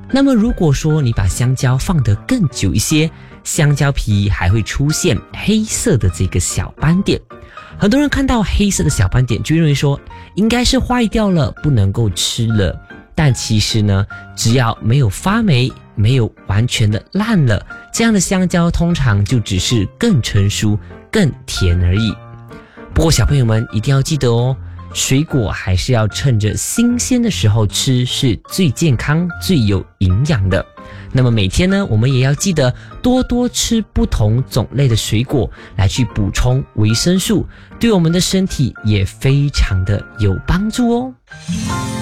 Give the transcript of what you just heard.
那么如果说你把香蕉放得更久一些，香蕉皮还会出现黑色的这个小斑点。很多人看到黑色的小斑点就认为说应该是坏掉了，不能够吃了。但其实呢，只要没有发霉，没有完全的烂了，这样的香蕉通常就只是更成熟、更甜而已。不过小朋友们一定要记得哦，水果还是要趁着新鲜的时候吃，是最健康、最有营养的。那么每天呢，我们也要记得多多吃不同种类的水果，来去补充维生素，对我们的身体也非常的有帮助哦。